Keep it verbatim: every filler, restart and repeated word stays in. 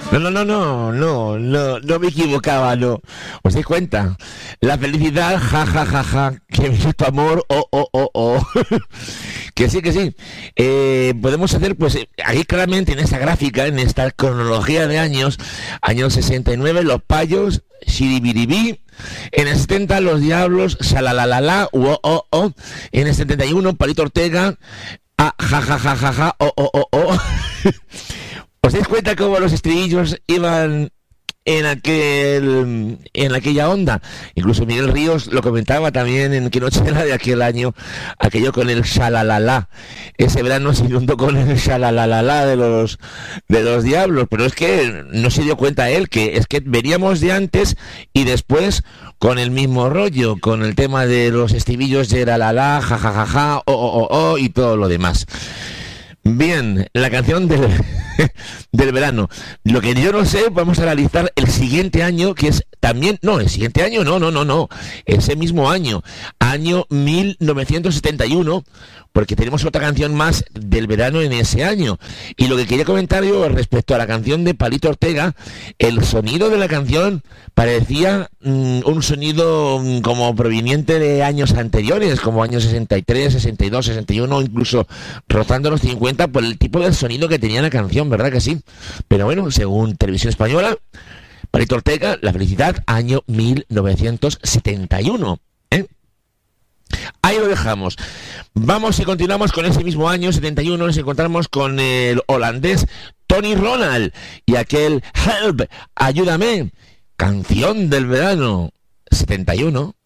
No, no, no, no, no, no, no me equivocaba, no. ¿Os dais cuenta? La felicidad, ja, ja, ja, ja, que viene tu amor, oh, oh, oh, oh. Que sí, que sí. Eh, podemos hacer, pues, ahí claramente en esta gráfica, en esta cronología de años, años sesenta y nueve, Los Payos, Shiribiribí. En el setenta, Los Diablos, Shalalalala, oh, oh, oh. En el setenta y uno, Palito Ortega, ah, ja, ja, ja, ja, ja, oh, oh, oh, oh. ¿Os dais cuenta cómo los estribillos iban en aquel en aquella onda? Incluso Miguel Ríos lo comentaba también en Qué noche era de aquel año, aquello con el shalalala. Ese verano se inundó con el shalalala de los de los Diablos, pero es que no se dio cuenta él que es que veníamos de antes y después con el mismo rollo, con el tema de los estribillos de la la la, ja ja ja ja, oh oh oh oh y todo lo demás. Bien, la canción del, del verano. Lo que yo no sé, vamos a analizar el siguiente año, que es también... No, el siguiente año, no, no, no, no. Ese mismo año, año mil novecientos setenta y uno, porque tenemos otra canción más del verano en ese año. Y lo que quería comentar yo respecto a la canción de Palito Ortega, el sonido de la canción parecía mmm, un sonido mmm, como proveniente de años anteriores, como años sesenta y tres, sesenta y dos, sesenta y uno, incluso rozando los cincuenta, por el tipo de sonido que tenía la canción, ¿verdad que sí? Pero bueno, según Televisión Española, Palito Ortega, La felicidad, año mil novecientos setenta y uno. ¿eh? Ahí lo dejamos. Vamos y continuamos con ese mismo año, setenta y uno, nos encontramos con el holandés Tony Ronald y aquel Help, ayúdame, canción del verano, setenta y uno.